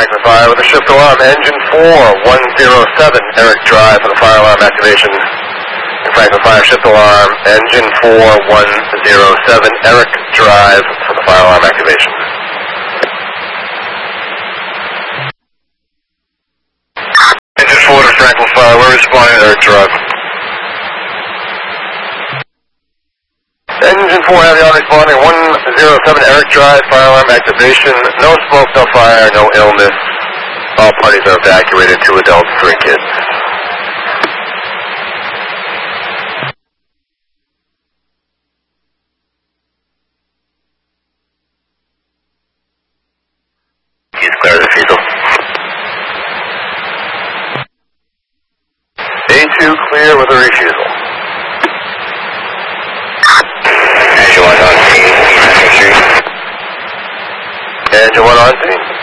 Franklin Fire with a shift alarm. Engine 4107, Eric Drive for the fire alarm activation. Franklin Fire shift alarm. Engine 4107, Eric Drive for the fire alarm activation. Engine 4 to Franklin Fire, we're responding to Eric Drive. Engine 4 Heavy on responding, 107 Eric Drive, fire alarm activation. No smoke, no fire, no illness. All parties are evacuated, 2 adults, 3 kids. He's clear of the diesel. A2 clear with a refusal. Engine 1 on scene. Engine 1 on scene.